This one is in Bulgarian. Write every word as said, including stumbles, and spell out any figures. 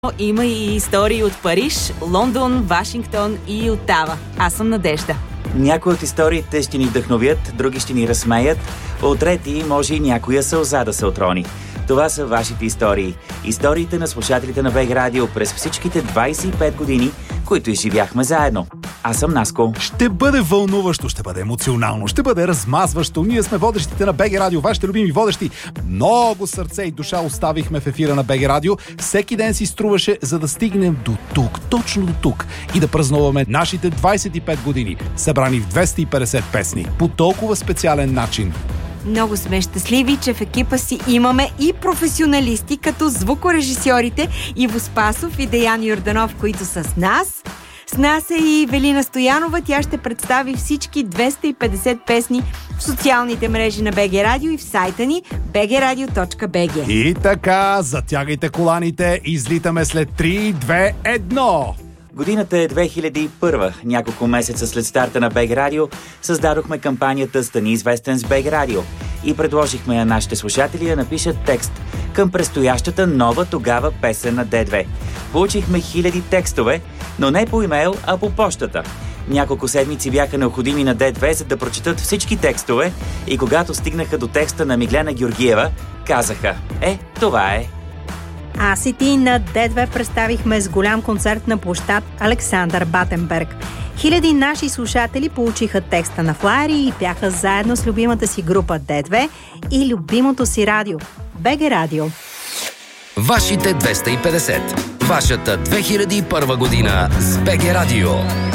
Има и истории от Париж, Лондон, Вашингтон и Отава. Аз съм Надежда. Някои от историите ще ни вдъхновят, други ще ни разсмеят, от трети може и някоя сълза да се отрони. Това са вашите истории. Историите на слушателите на БГ Радио през всичките двайсет и пет години, които изживяхме заедно. Аз съм Наско. Ще бъде вълнуващо, ще бъде емоционално, ще бъде размазващо. Ние сме водещите на БГ Радио, вашите любими водещи. Много сърце и душа оставихме в ефира на БГ Радио. Всеки ден си струваше, за да стигнем до тук, точно до тук и да празнуваме нашите двайсет и пет години, събрани в двеста и петдесет песни, по толкова специален начин. Много сме щастливи, че в екипа си имаме и професионалисти, като звукорежисьорите Иво Спасов и Деян Йорданов, които са с нас. С нас е и Велина Стоянова. Тя ще представи всички двеста и петдесет песни в социалните мрежи на БГ Радио и в сайта ни би джи радио точка би джи. И така, затягайте коланите, излитаме след три, две, едно. Годината е две хиляди и първа. Няколко месеца след старта на БГ Радио създадохме кампанията «Стани известен с БГ Радио» и предложихме на нашите слушатели да напишат текст към предстоящата нова тогава песен на Д две. Получихме хиляди текстове, но не по имейл, а по пощата. Няколко седмици бяха необходими на Д две, за да прочетат всички текстове и когато стигнаха до текста на Миглена Георгиева, казаха: «Е, това е». Аз и ти на Д две представихме с голям концерт на площад Александър Батенберг. Хиляди наши слушатели получиха текста на флаери и бяха заедно с любимата си група Д две и любимото си радио БГ Радио. Вашите двеста и петдесет. Вашата две хиляди и първа година с БГ Радио.